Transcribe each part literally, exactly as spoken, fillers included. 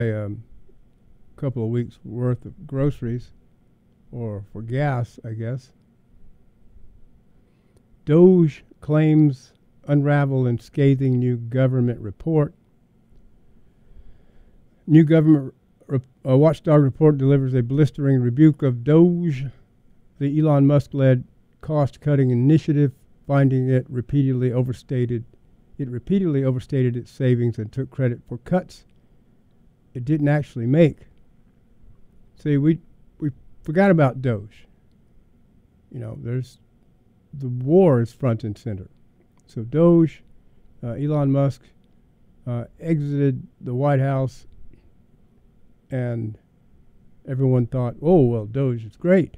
a um, couple of weeks worth of groceries, or for gas, I guess. Doge claims unravel in scathing new government report. New government rep- uh, watchdog report delivers a blistering rebuke of Doge, the Elon Musk-led cost-cutting initiative, finding it repeatedly overstated. It repeatedly overstated its savings and took credit for cuts it didn't actually make. See, we we forgot about Doge. You know, there's the war is front and center. So Doge, uh, Elon Musk uh, exited the White House, and everyone thought, oh, well, Doge is great.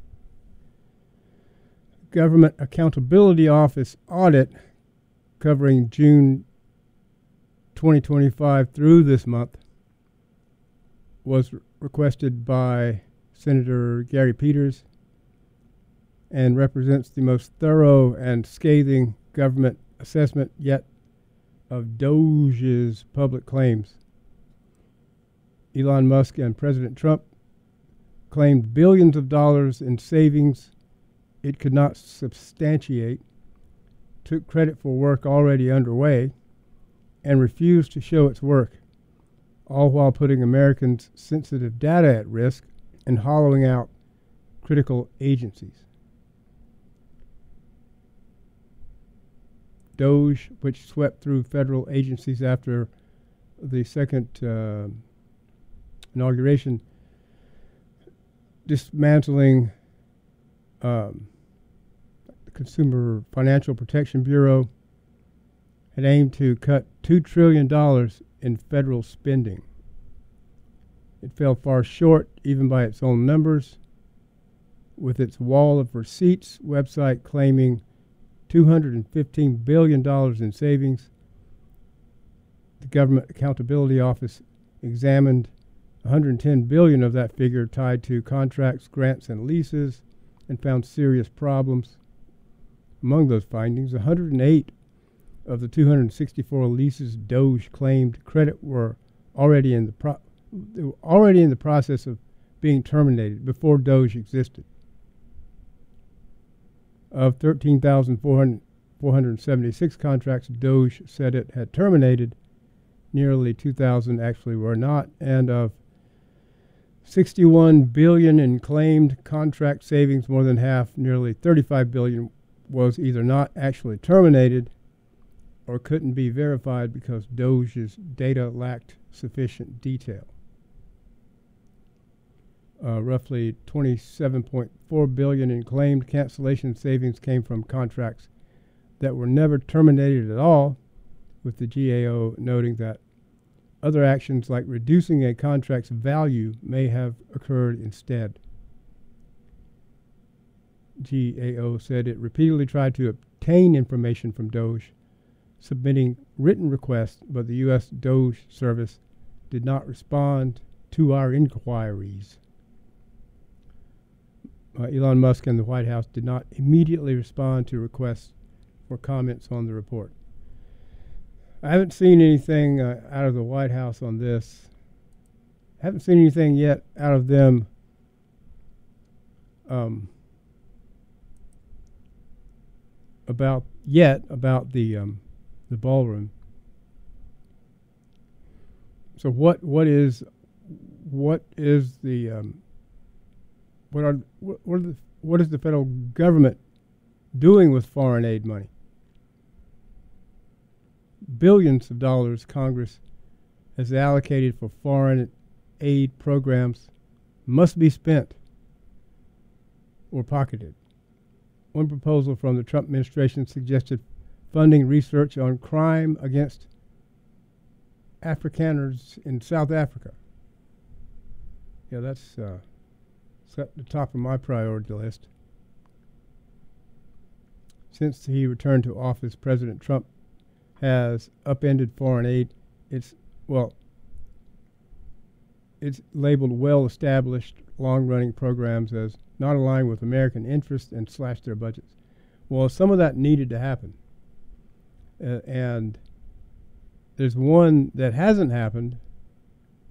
Government Accountability Office audit covering June twenty twenty-five through this month was re- requested by Senator Gary Peters and represents the most thorough and scathing government assessment yet of Doge's public claims. Elon Musk and President Trump claimed billions of dollars in savings it could not substantiate, took credit for work already underway, and refused to show its work, all while putting Americans' sensitive data at risk and hollowing out critical agencies. Doge, which swept through federal agencies after the second uh, inauguration, dismantling um, the Consumer Financial Protection Bureau, had aimed to cut two trillion dollars in federal spending. It fell far short, even by its own numbers, with its wall of receipts website claiming two hundred fifteen billion dollars in savings. The Government Accountability Office examined one hundred ten billion dollars of that figure tied to contracts, grants, and leases, and found serious problems. Among those findings, one hundred eight of the two hundred sixty-four leases Doge claimed credit were already in the pro- they were already in the process of being terminated before Doge existed. Of thirteen thousand four hundred seventy-six contracts Doge said it had terminated, nearly two thousand actually were not, and of sixty-one billion dollars in claimed contract savings, more than half, nearly thirty-five billion dollars, was either not actually terminated or couldn't be verified because Doge's data lacked sufficient detail. Uh, roughly twenty-seven point four billion dollars in claimed cancellation savings came from contracts that were never terminated at all, with the G A O noting that other actions like reducing a contract's value may have occurred instead. G A O said it repeatedly tried to obtain information from Doge, submitting written requests, but the U S Doge service did not respond to our inquiries. Uh, Elon Musk and the White House did not immediately respond to requests for comments on the report. I haven't seen anything uh, out of the White House on this. I haven't seen anything yet out of them um, about yet about the um, the ballroom. So what what is what is the um, what are what, what are the what is the federal government doing with foreign aid money? Billions of dollars Congress has allocated for foreign aid programs must be spent or pocketed. One proposal from the Trump administration suggested funding research on crime against Afrikaners in South Africa. Yeah, that's uh, at the top of my priority list. Since he returned to office, President Trump has upended foreign aid. It's, well, it's labeled well-established, long-running programs as not aligned with American interests and slashed their budgets. Well, some of that needed to happen. Uh, and there's one that hasn't happened,